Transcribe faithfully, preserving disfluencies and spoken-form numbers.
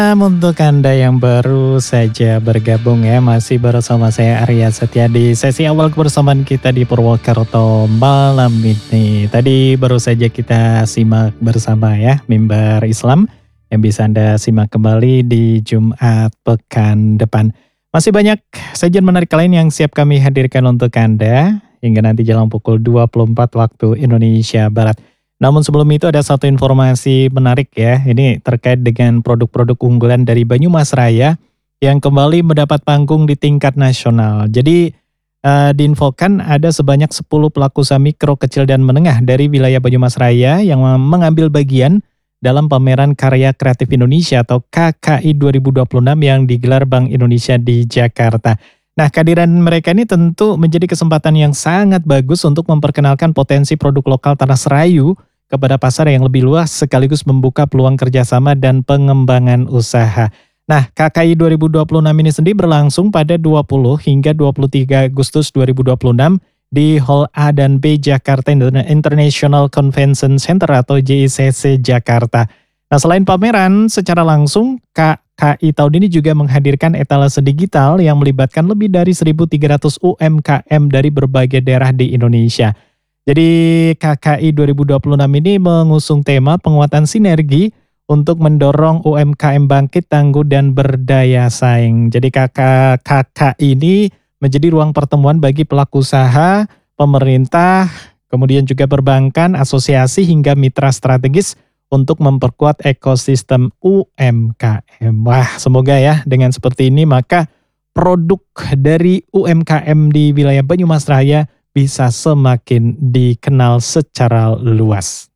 Untuk Anda yang baru saja bergabung ya, masih bersama saya Arya Setia di sesi awal kebersamaan kita di Purwokerto malam ini. Tadi baru saja kita simak bersama ya, mimbar Islam yang bisa Anda simak kembali di Jumat pekan depan. Masih banyak sajian menarik lain yang siap kami hadirkan untuk Anda hingga nanti jelang pukul dua puluh empat waktu Indonesia Barat. Namun sebelum itu ada satu informasi menarik ya, ini terkait dengan produk-produk unggulan dari Banyumas Raya yang kembali mendapat panggung di tingkat nasional. Jadi eh, diinfokan ada sebanyak sepuluh pelaku usaha mikro, kecil, dan menengah dari wilayah Banyumas Raya yang mengambil bagian dalam pameran Karya Kreatif Indonesia atau K K I dua ribu dua puluh enam yang digelar Bank Indonesia di Jakarta. Nah, kehadiran mereka ini tentu menjadi kesempatan yang sangat bagus untuk memperkenalkan potensi produk lokal tanah Serayu kepada pasar yang lebih luas sekaligus membuka peluang kerjasama dan pengembangan usaha. Nah, K K I dua ribu dua puluh enam ini sendiri berlangsung pada dua puluh hingga dua puluh tiga Agustus dua ribu dua puluh enam di Hall A dan B Jakarta International Convention Center atau J I C C Jakarta. Nah, selain pameran secara langsung, K K I tahun ini juga menghadirkan etalase digital yang melibatkan lebih dari seribu tiga ratus U M K M dari berbagai daerah di Indonesia. Jadi K K I dua ribu dua puluh enam ini mengusung tema penguatan sinergi untuk mendorong U M K M bangkit, tangguh, dan berdaya saing. Jadi K K I ini menjadi ruang pertemuan bagi pelaku usaha, pemerintah, kemudian juga perbankan, asosiasi, hingga mitra strategis untuk memperkuat ekosistem U M K M. Wah, semoga ya dengan seperti ini maka produk dari U M K M di wilayah Banyumas Raya bisa semakin dikenal secara luas.